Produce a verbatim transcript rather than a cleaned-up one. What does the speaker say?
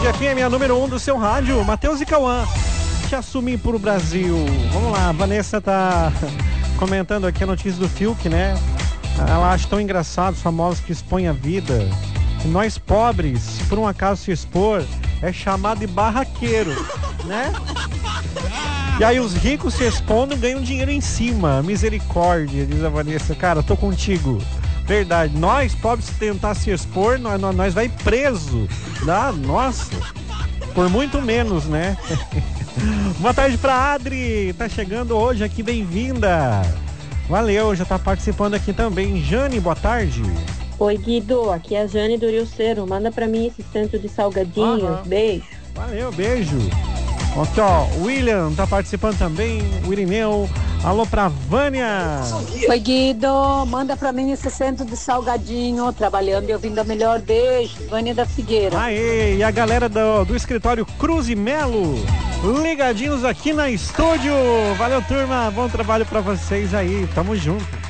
Band F M, a número um do seu rádio. Matheus e Cauã, te assumem pro Brasil. Vamos lá, a Vanessa tá comentando aqui a notícia do Fiuk, né? Ela acha tão engraçado os famosos que expõem a vida. E nós pobres, por um acaso se expor, é chamado de barraqueiro, né? E aí os ricos se expondo e ganham dinheiro em cima. Misericórdia, diz a Vanessa. Cara, tô contigo. Verdade, nós pobres tentar se expor, nós, nós vai preso, tá? Nossa, por muito menos, né? Boa tarde pra Adri, tá chegando hoje aqui, bem-vinda. Valeu, já tá participando aqui também. Jane, boa tarde. Oi, Guido, aqui é a Jane do Rio Cero, manda pra mim esse centro de salgadinhos, uhum. Beijo. Valeu, beijo. Aqui, ó, o William tá participando também, o Irineu. Alô pra Vânia. Oi, Guido, manda pra mim esse centro de salgadinho, trabalhando e ouvindo a melhor. Beijo, Vânia da Figueira. Aê, e a galera do, do escritório Cruz e Melo, ligadinhos aqui na estúdio. Valeu, turma, bom trabalho pra vocês aí, tamo junto.